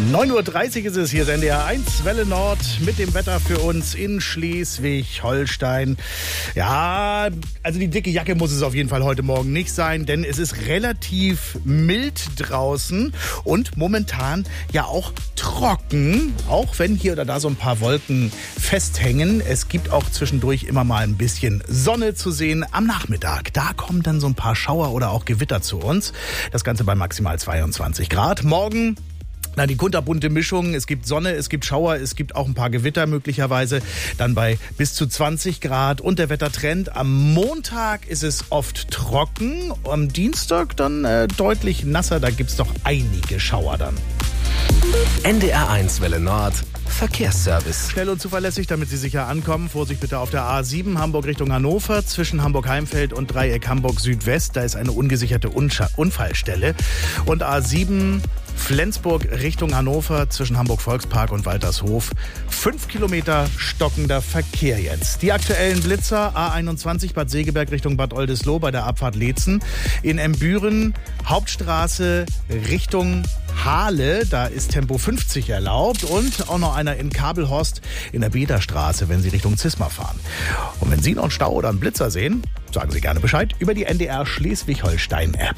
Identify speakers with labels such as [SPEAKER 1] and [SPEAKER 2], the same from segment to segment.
[SPEAKER 1] 9:30 Uhr ist es, hier ist NDR 1 Welle Nord mit dem Wetter für uns in Schleswig-Holstein. Ja, also die dicke Jacke muss es auf jeden Fall heute Morgen nicht sein, denn es ist relativ mild draußen und momentan ja auch trocken, auch wenn hier oder da so ein paar Wolken festhängen. Es gibt auch zwischendurch immer mal ein bisschen Sonne zu sehen am Nachmittag. Da kommen dann so ein paar Schauer oder auch Gewitter zu uns. Das Ganze bei maximal 22 Grad. Morgen die kunterbunte Mischung. Es gibt Sonne, es gibt Schauer, es gibt auch ein paar Gewitter möglicherweise. Dann bei bis zu 20 Grad und der Wettertrend. Am Montag ist es oft trocken. Am Dienstag dann deutlich nasser. Da gibt's doch einige Schauer dann.
[SPEAKER 2] NDR 1 Welle Nord Verkehrsservice.
[SPEAKER 1] Schnell und zuverlässig, damit Sie sicher ankommen. Vorsicht bitte auf der A7 Hamburg Richtung Hannover zwischen Hamburg-Heimfeld und Dreieck Hamburg Südwest. Da ist eine ungesicherte Unfallstelle. Und A7 Flensburg Richtung Hannover zwischen Hamburg-Volkspark und Waltershof. 5 Kilometer stockender Verkehr jetzt. Die aktuellen Blitzer A21 Bad Segeberg Richtung Bad Oldesloe bei der Abfahrt Leetzen. In Embüren Hauptstraße Richtung Hahle, da ist Tempo 50 erlaubt und auch noch einer in Kabelhorst in der Bederstraße, wenn Sie Richtung Zisma fahren. Und wenn Sie noch einen Stau oder einen Blitzer sehen, sagen Sie gerne Bescheid über die NDR Schleswig-Holstein-App.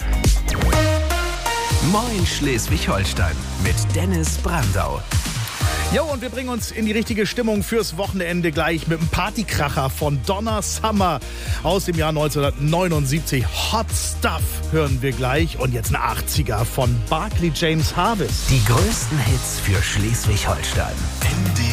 [SPEAKER 2] Moin Schleswig-Holstein mit Dennis Brandau.
[SPEAKER 1] Jo, und wir bringen uns in die richtige Stimmung fürs Wochenende gleich mit einem Partykracher von Donna Summer aus dem Jahr 1979. Hot Stuff hören wir gleich. Und jetzt eine 80er von Barclay James Harvest.
[SPEAKER 2] Die größten Hits für Schleswig-Holstein.